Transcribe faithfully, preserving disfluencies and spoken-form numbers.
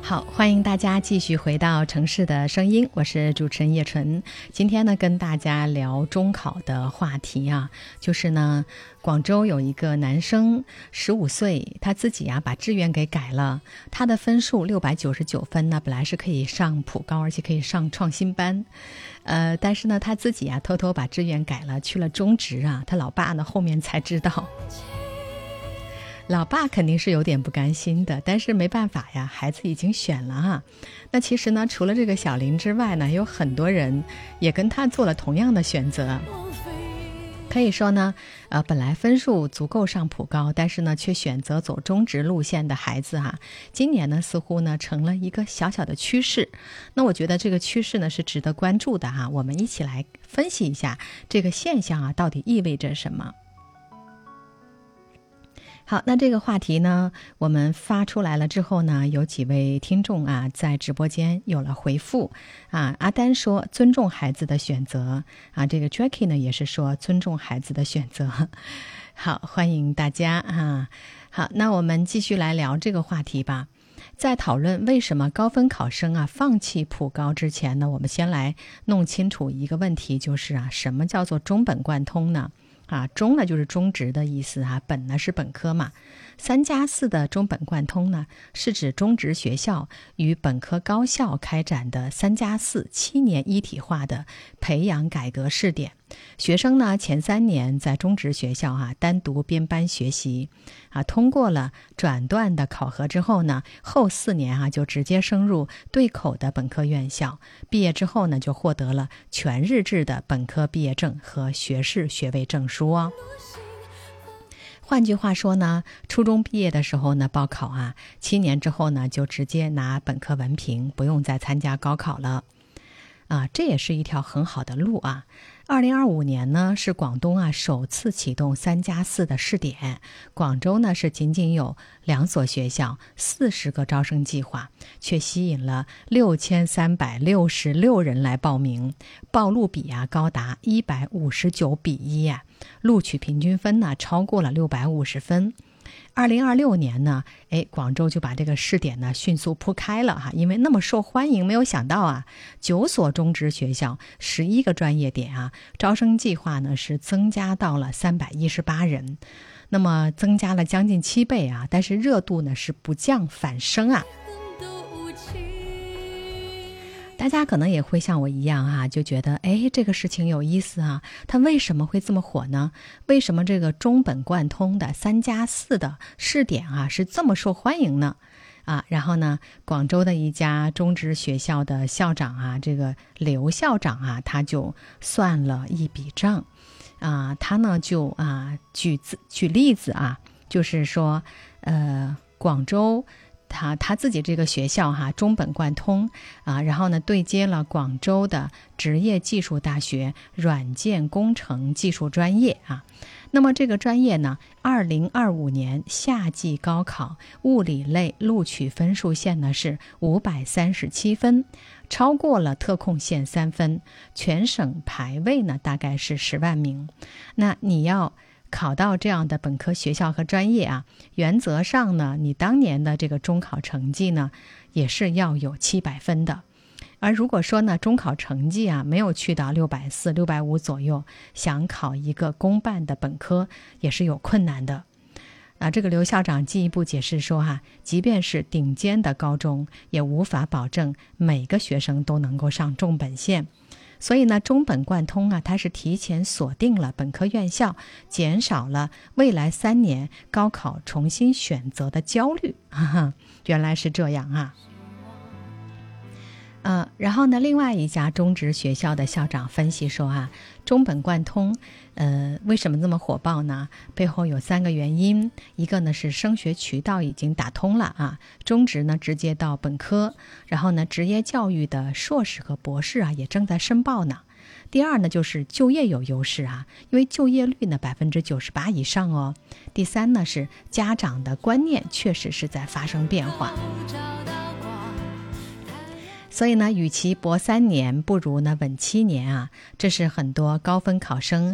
好，欢迎大家继续回到城市的声音，我是主持人叶纯。今天呢，跟大家聊中考的话题啊，就是呢，广州有一个男生十五岁，他自己啊把志愿给改了，他的分数六百九十九分呢，本来是可以上普高，而且可以上创新班，呃，但是呢，他自己啊偷偷把志愿改了，去了中职啊，他老爸呢后面才知道。老爸肯定是有点不甘心的，但是没办法呀，孩子已经选了哈。那其实呢，除了这个小林之外呢，有很多人也跟他做了同样的选择。可以说呢，呃，本来分数足够上普高，但是呢，却选择走中职路线的孩子哈，今年呢，似乎呢成了一个小小的趋势。那我觉得这个趋势呢是值得关注的哈，我们一起来分析一下这个现象啊，到底意味着什么。好，那这个话题呢，我们发出来了之后呢，有几位听众啊，在直播间有了回复啊。阿丹说尊重孩子的选择啊，这个 Jackie 呢也是说尊重孩子的选择。好，欢迎大家啊。好，那我们继续来聊这个话题吧。在讨论为什么高分考生啊放弃普高之前呢，我们先来弄清楚一个问题，就是啊，什么叫做中本贯通呢？啊，中呢就是中职的意思啊，本呢是本科嘛。三加四的中本贯通呢，是指中职学校与本科高校开展的三加四七年一体化的培养改革试点。学生呢前三年在中职学校啊单独编班学习啊，通过了转段的考核之后呢，后四年啊就直接升入对口的本科院校，毕业之后呢就获得了全日制的本科毕业证和学士学位证书哦。换句话说呢，初中毕业的时候呢报考啊，七年之后呢就直接拿本科文凭，不用再参加高考了啊，这也是一条很好的路啊。二零二五年呢是广东啊首次启动三加四的试点，广州呢是仅仅有两所学校，四十个招生计划，却吸引了六千三百六十六人来报名，报录比啊高达一百五十九比一啊，录取平均分呢超过了六百五十分。二零二六年呢，哎，广州就把这个试点呢迅速铺开了哈，因为那么受欢迎，没有想到啊，九所中职学校，十一个专业点啊，招生计划呢是增加到了三百一十八人，那么增加了将近七倍啊，但是热度呢是不降反升啊。大家可能也会像我一样啊，就觉得哎，这个事情有意思啊，它为什么会这么火呢？为什么这个中本贯通的三加四的试点啊是这么受欢迎呢？啊，然后呢，广州的一家中职学校的校长啊，这个刘校长啊，他就算了一笔账啊，他呢就啊举字举例子啊，就是说呃，广州。他他自己这个学校哈中本贯通啊，然后呢对接了广州的职业技术大学软件工程技术专业啊。那么这个专业呢，二零二五年夏季高考物理类录取分数线呢是五百三十七分，超过了特控线三分，全省排位呢大概是十万名。那你要考到这样的本科学校和专业啊，原则上呢，你当年的这个中考成绩呢，也是要有七百分的。而如果说呢，中考成绩啊没有去到六百四、六百五左右，想考一个公办的本科也是有困难的。啊，这个刘校长进一步解释说哈、啊，即便是顶尖的高中，也无法保证每个学生都能够上重本线。所以呢，中本贯通啊，它是提前锁定了本科院校，减少了未来三年高考重新选择的焦虑。哈哈，原来是这样啊。呃，然后呢，另外一家中职学校的校长分析说啊，中本贯通，呃，为什么这么火爆呢？背后有三个原因，一个呢是升学渠道已经打通了啊，中职呢直接到本科，然后呢职业教育的硕士和博士啊也正在申报呢。第二呢就是就业有优势啊，因为就业率呢百分之九十八以上哦。第三呢是家长的观念确实是在发生变化。所以呢，与其搏三年，不如呢稳七年啊！这是很多高分考生